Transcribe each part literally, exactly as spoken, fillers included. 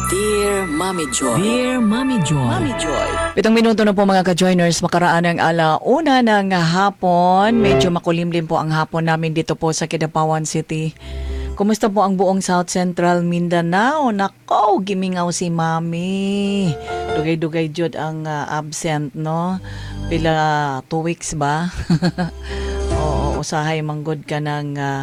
Dear Mommy Joy. Dear Mommy Joy. Mommy Joy. Pitong minuto na po mga ka-joiners, makaraan ng alauna ng hapon. Medyo makulimlim po ang hapon namin dito po sa Kidapawan City. Kumusta po ang buong South Central Mindanao? Nako, gimingaw si Mami. Dugay-dugay jud ang uh, absent, no? Pila two weeks ba? Oo, usahay manggod ka ng uh,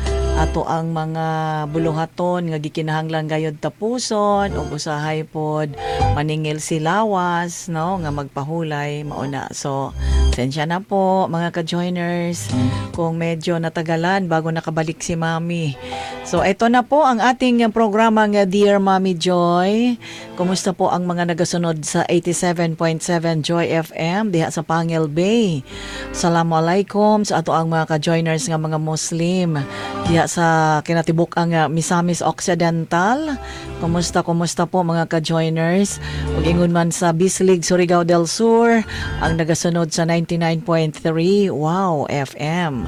ato ang mga buluhaton nga gikinahanglan gayud tapuson ug usahay pod maningil si lawas no nga magpahulay mauna. So sensya na po mga ka-joiners kung medyo natagalan bago nakabalik si Mami. So ito na po ang ating programa nga Dear Mommy Joy. Kumusta po ang mga nagasunod sa eighty-seven point seven Joy F M diha sa Pangil Bay? Assalamualaikum sa ato ang mga ka-joiners nga mga Muslim diha sa kinatibuk ang uh, Misamis Occidental. Kumusta kumusta po mga ka-joiners? Ug ingon man sa Bislig, Surigao del Sur ang nagasunod sa ninety-nine point three Wow F M.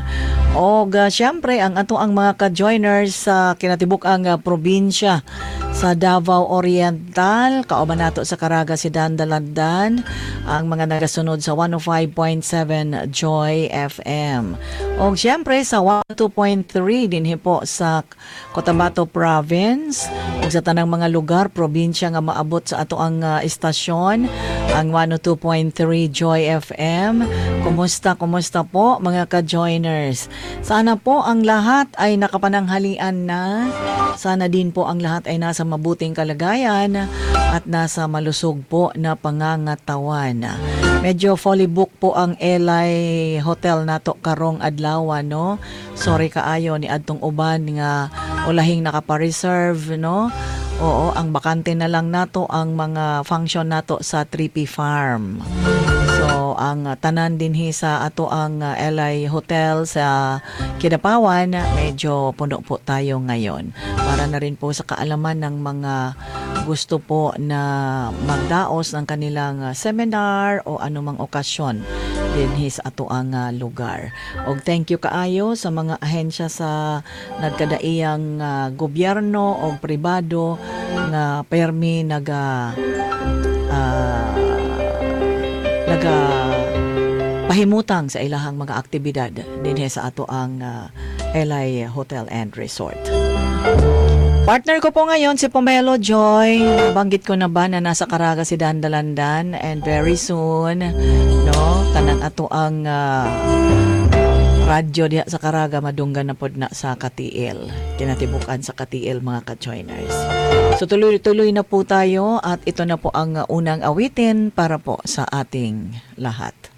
O uh, syempre ang ato ang mga ka-joiners sa kinatibuk ang uh, probinsya sa Davao Oriental, kauban nato sa Caraga si Dandalandan, ang mga nagasunod sa one oh five point seven Joy F M. O syempre sa one oh two point three din po sa Cotabato Province, ug sa tanang mga lugar, probinsya nga maabot sa ato ang uh, istasyon, ang one oh two point three Joy F M. Kumusta, kumusta po mga ka-joiners? Sana po ang lahat ay nakapananghalian na. Sana din po ang lahat ay nasa mabuting kalagayan at nasa malusog po na pangangatawan. Medyo fully book po ang Elay Hotel nato karong adlaw, no? Sorry kaayo ni adtong uban nga ulahing nakapa-reserve, no? Oo, ang bakante na lang nato ang mga function nato sa three P Farm. So, ang uh, tanan din hi sa ato ang uh, L I Hotel sa Kidapawan, medyo puno po tayo ngayon. Para na rin po sa kaalaman ng mga gusto po na magdaos ng kanilang uh, seminar o anumang okasyon din hi sa ato ang uh, lugar. Og thank you kaayo sa mga ahensya sa nagkadaiyang uh, gobyerno o pribado nga permi naga uh, naga pahimutang sa ilahang mga aktibidad dinhi sa ato ang uh, L I Hotel and Resort. Partner ko po ngayon si Pomelo Joy. Banggit ko na ba na nasa Caraga si Dandalandan, and very soon no kanang ato ang uh, radyo diha sa Caraga madunggan na pod na sa Katiil. Kinatibukan sa Katiil mga ka-joiners. So tuloy-tuloy na po tayo at ito na po ang unang awitin para po sa ating lahat.